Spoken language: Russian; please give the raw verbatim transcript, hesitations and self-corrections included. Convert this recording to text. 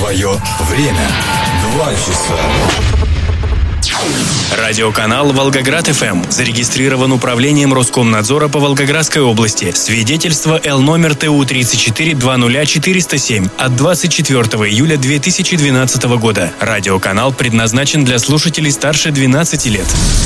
Твое время. Два часа. Радиоканал «Волгоград-ФМ» зарегистрирован управлением Роскомнадзора по Волгоградской области. Свидетельство Л номер Т У тридцать четыре двадцать ноль четыреста семь от двадцать четвёртого июля две тысячи двенадцатого года. Радиоканал предназначен для слушателей старше двенадцати лет.